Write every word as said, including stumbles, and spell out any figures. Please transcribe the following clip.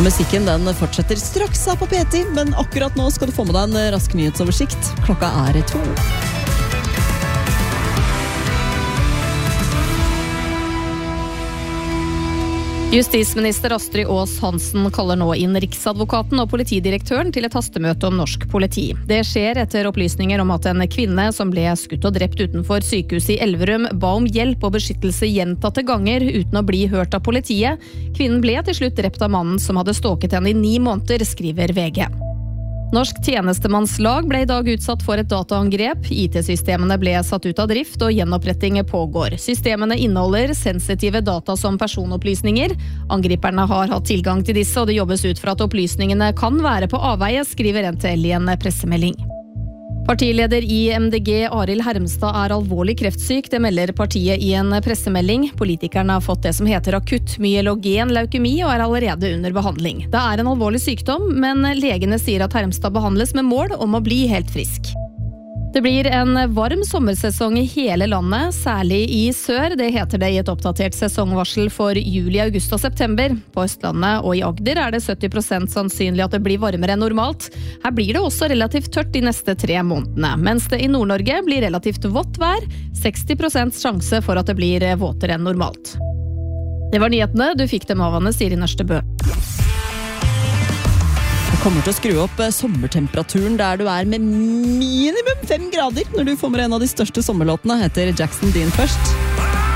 Og musikken den fortsetter straks her på P ti, men akkurat nå skal du få med deg en rask nyhetsoversikt. Klokka er to. Justisminister Astrid Aas Hansen kaller nå inn Riksadvokaten og politidirektøren til et hastemøte om norsk politi. Det skjer etter opplysninger om at en kvinne som ble skutt og drept utenfor sykehuset i Elverum ba om hjelp og beskyttelse gjentatte ganger uten å bli hørt av politiet. Kvinnen ble til slutt drept av mannen som hadde stalket henne i ni måneder, skriver V G. Norsk tjenestemannslag ble i dag utsatt for et dataangrep. I T-systemene ble satt ut av drift og gjenoppretting pågår. Systemene inneholder sensitive data som personopplysninger. Angriperne har hatt tilgang til disse, og det jobbes ut for at opplysningene kan være på avveie, skriver N T L i en pressemelding. Partileder i M D G, Arild Hermstad, er alvorlig kreftsyk. Det melder partiet i en pressemelding. Politikerne har fått det som heter akutt myelogen leukemi og er allerede under behandling. Det er en alvorlig sykdom, men legene sier at Hermstad behandles med mål om å bli helt frisk. Det blir en varm sommersesong i hele landet, særlig i sør. Det heter det i et oppdatert sesongvarsel for juli, august og september. På Østlandet og i Agder er det sytti prosent sannsynlig at det blir varmere enn normalt. Her blir det også relativt tørt de neste tre månedene, mens det i Nord-Norge blir relativt vått vær. seksti prosent sjanse for at det blir våtere enn normalt. Det var nyhetene. Du fikk dem av Anne Siri Nørstebø. Kommer til å skru opp sommertemperaturen der du er med minimum fem grader når du får med en av de største sommerlåtene, heter Jackson Dean først.